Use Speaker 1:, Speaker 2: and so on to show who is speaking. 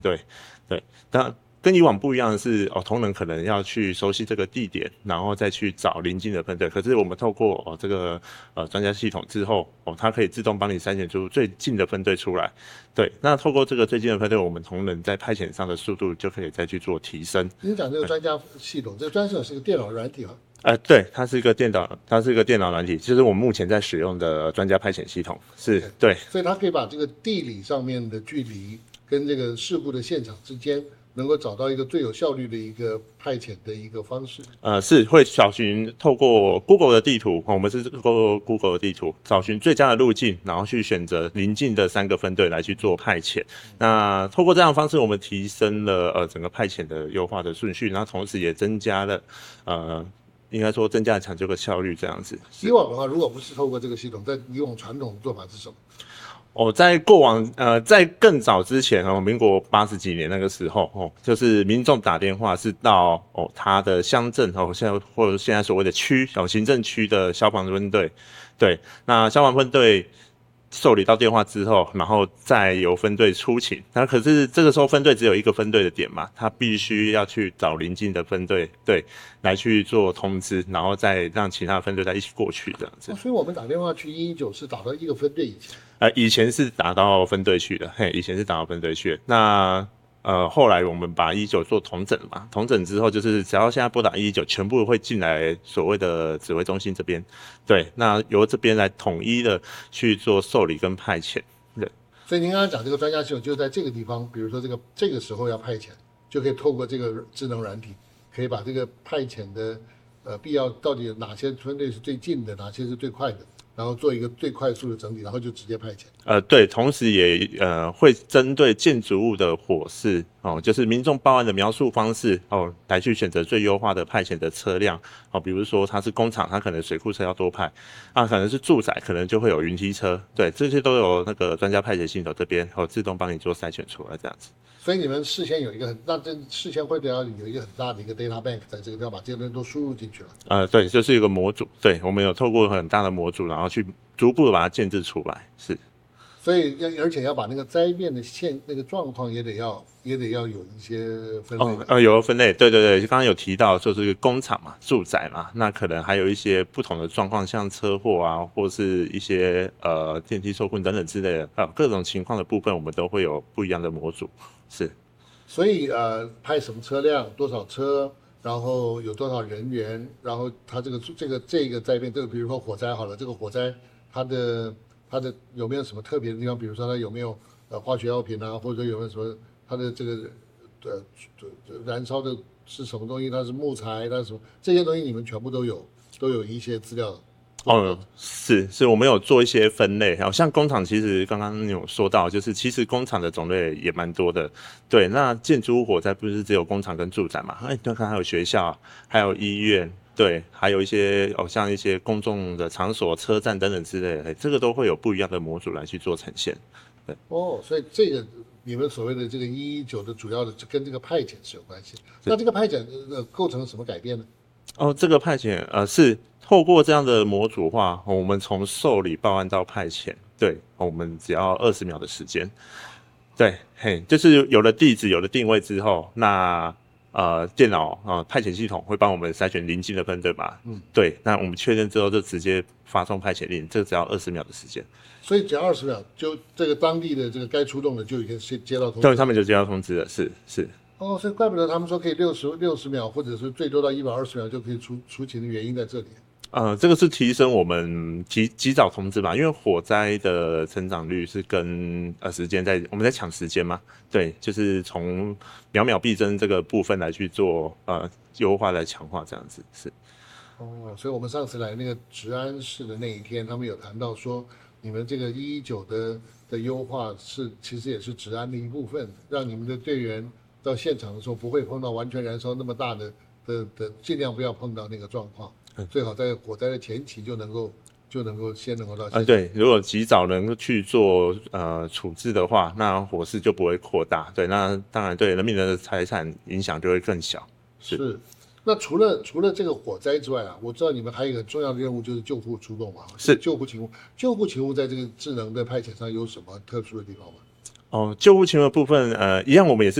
Speaker 1: 对对，那跟以往不一样的是，同仁可能要去熟悉这个地点，然后再去找邻近的分队。可是我们透过这个专家系统之后，它可以自动帮你筛选出最近的分队出来。对，那透过这个最近的分队，我们同仁在派遣上的速度就可以再去做提升。
Speaker 2: 您讲这个专家系统，这个专家系统是个电脑软体啊。
Speaker 1: 对，它是一个电脑软体，就是我们目前在使用的专家派遣系统，是
Speaker 2: OK，
Speaker 1: 对。
Speaker 2: 所以它可以把这个地理上面的距离跟这个事故的现场之间，能够找到一个最有效率的一个派遣的一个方式。
Speaker 1: 是会找寻透过 Google 的地图，我们是透过 Google 的地图找寻最佳的路径，然后去选择邻近的3个分队来去做派遣。那透过这样的方式，我们提升了整个派遣的优化的顺序，然后同时也增加了应该说增加了抢救的效率这样子。
Speaker 2: 以往的话，如果不是透过这个系统，在以往传统的做法是什么？
Speaker 1: 在过往在更早之前民国80几年那个时候就是民众打电话是到他的乡镇或者现在所谓的区行政区的消防分队，对，那消防分队受理到电话之后，然后再由分队出勤。那可是这个时候分队只有一个分队的点嘛，他必须要去找邻近的分队，对，来去做通知，然后再让其他分队再一起过去这样子。
Speaker 2: 所以我们打电话去119是打到一个分队以前。
Speaker 1: 以前是打到分队去的，以前是打到分队去的。那后来我们把119做统整嘛，统整之后就是只要现在拨打119，全部会进来所谓的指挥中心这边，对，那由这边来统一的去做受理跟派遣，对。
Speaker 2: 所以您刚刚讲这个专家系统，就在这个地方，比如说这个时候要派遣，就可以透过这个智能软体，可以把这个派遣的必要到底哪些分队是最近的，哪些是最快的，然后做一个最快速的整理，然后就直接派遣。
Speaker 1: 对，同时也会针对建筑物的火势就是民众报案的描述方式来去选择最优化的派遣的车辆比如说它是工厂，它可能水库车要多派可能是住宅，可能就会有云梯车，对，这些都有那个专家派遣系统这边自动帮你做筛选出来这样子。
Speaker 2: 所以你们事先有一个事先会不要有一个很大的一个 data bank 在这个地方把这些东西都输入进去了？
Speaker 1: 对，就是一个模组，对，我们有透过很大的模组，然后去逐步的把它建制出来，是。
Speaker 2: 所以而且要把那个灾变的那个状况也得要有一些分类。
Speaker 1: 有分类，对对对，刚刚有提到就是工厂嘛、住宅嘛，那可能还有一些不同的状况，像车祸啊，或是一些电梯受困等等之类的，各种情况的部分，我们都会有不一样的模组，是。
Speaker 2: 所以派什么车辆，多少车，然后有多少人员，然后它这个灾变，这个比如说火灾好了，这个火灾它的有没有什么特别的地方？比如说它有没有化学药品啊，或者有没有什么它的这个燃烧的是什么东西？它是木材，它是什么？这些东西你们全部都有一些资料。
Speaker 1: 是，我们有做一些分类，好像工厂其实刚刚有说到，就是其实工厂的种类也蛮多的，对。那建筑物火灾不是只有工厂跟住宅嘛？对，还有学校，还有医院，对，还有一些像一些公众的场所、车站等等之类的，这个都会有不一样的模组来去做呈现。对。
Speaker 2: 所以这个你们所谓的这个119的主要的跟这个派遣是有关系。那这个派遣构成什么改变呢？
Speaker 1: 这个派遣是透过这样的模组化，我们从受理报案到派遣，对，我们只要20秒的时间。对，就是有了地址、有了定位之后，那电脑派遣系统会帮我们筛选邻近的分队嘛？对，那我们确认之后就直接发送派遣令，这只要20秒的时间。
Speaker 2: 所以只要20秒，就这个当地的这个该出动的就已经接到通知。
Speaker 1: 对，他们就接到通知了，是。
Speaker 2: 所以怪不得他们说可以60秒，或者是最多到120秒就可以出勤的原因在这里。
Speaker 1: 这个是提升我们及早通知吧，因为火灾的成长率是跟时间我们在抢时间嘛，对，就是从秒秒必争这个部分来去做优化来强化这样子是。
Speaker 2: 所以我们上次来那个直安市的那一天，他们有谈到说，你们这个119的优化其实也是直安的一部分，让你们的队员到现场的时候不会碰到完全燃烧那么大的，尽量不要碰到那个状况。最好在火灾的前期就能够先能够到现场。
Speaker 1: 对，如果及早能够去做处置的话，那火势就不会扩大。对，那当然对人民的财产影响就会更小。
Speaker 2: 是。那除了这个火灾之外啊，我知道你们还有一个重要的任务就是救护出动嘛。
Speaker 1: 是
Speaker 2: 救护勤务。救护勤务在这个智能的派遣上有什么特殊的地方吗？
Speaker 1: 救护勤务的部分，一样我们也是